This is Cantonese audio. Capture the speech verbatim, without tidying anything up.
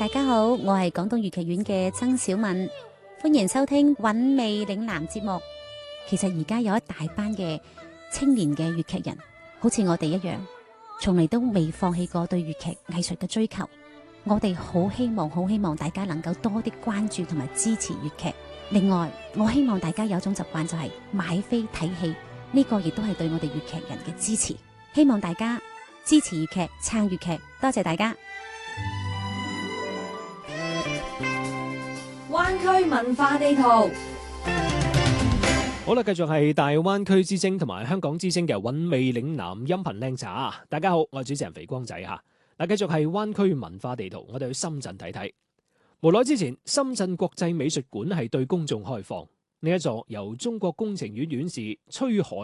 大家好，我係廣東粵劇院嘅曾小敏，歡迎收聽韻味嶺南節目。其實而家有一大班嘅青年嘅粵劇人，好似我哋一樣，從嚟都未放棄過對粵劇藝術嘅追求。我哋好希望，好希望大家能夠多啲關注同埋支持粵劇。另外，我希望大家有一種習慣，就係買飛睇戲，呢個亦都係對我哋粵劇人嘅支持。希望大家支持粵劇，撐粵劇，多謝大家。 灣區文化地圖。 好啦，繼續係大灣區之聲同埋香港之聲嘅韻味嶺南音頻靚茶。大家好，我係主持人肥光仔吓。嗱，繼續係灣區文化地圖，我哋去深圳睇睇。無耐之前，深圳國際美術館係對公眾開放。呢一座由中國工程院院士崔海